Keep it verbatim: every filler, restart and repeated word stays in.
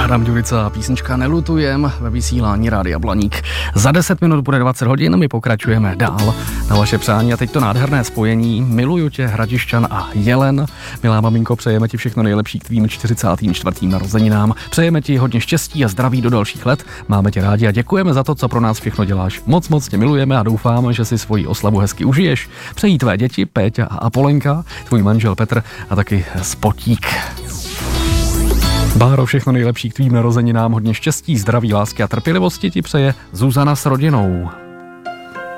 Adam Ďurica a písnička Nelutujem ve vysílání Rádia Blaník. Za deset minut bude dvacet hodin, my pokračujeme dál na vaše přání a teď to nádherné spojení Miluju tě, Hradišťan a Jelen. Milá maminko, přejeme ti všechno nejlepší k tvým čtyřicátým čtvrtým narozeninám. Přejeme ti hodně štěstí a zdraví do dalších let. Máme tě rádi a děkujeme za to, co pro nás všechno děláš. Moc moc tě milujeme a doufáme, že si svoji oslavu hezky užiješ. Přejí tvé děti Péťa a Apolenka, tvůj manžel Petr a taky Spotík. Báro, všechno nejlepší k tvým narozeninám, hodně štěstí, zdraví, lásky a trpělivosti ti přeje Zuzana s rodinou.